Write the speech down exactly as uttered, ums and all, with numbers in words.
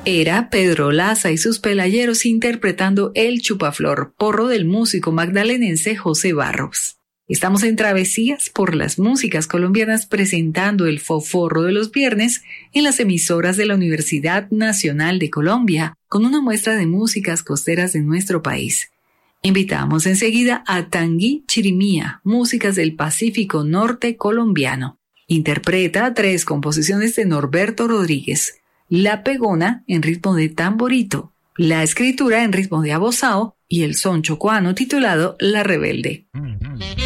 Era Pedro Laza y sus pelayeros interpretando El Chupaflor, porro del músico magdalenense José Barros. Estamos en Travesías por las músicas colombianas presentando el Foforro de los viernes en las emisoras de la Universidad Nacional de Colombia, con una muestra de músicas costeras de nuestro país. Invitamos enseguida a Tangui Chirimía, músicas del Pacífico Norte colombiano. Interpreta tres composiciones de Norberto Rodríguez: La Pegona en ritmo de tamborito, la escritura en ritmo de abozao y el son chocuano titulado La Rebelde.